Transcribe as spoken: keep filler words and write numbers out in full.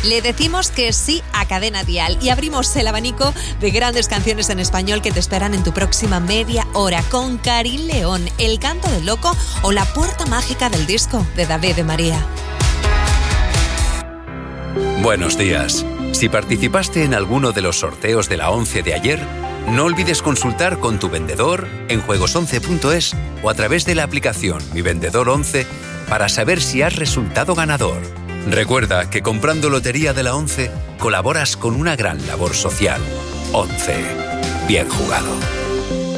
Le decimos que sí a Cadena Dial y abrimos el abanico de grandes canciones en español que te esperan en tu próxima media hora con Karin León, El canto del loco o La puerta mágica del disco de David de María. Buenos días. Si participaste en alguno de los sorteos de la once de ayer, no olvides consultar con tu vendedor en juegos once punto es o a través de la aplicación Mi Vendedor once para saber si has resultado ganador. Recuerda que comprando Lotería de la once colaboras con una gran labor social. once. Bien jugado.